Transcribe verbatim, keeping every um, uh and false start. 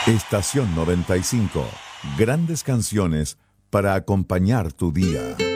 Estación noventa y cinco. Grandes canciones para acompañar tu día.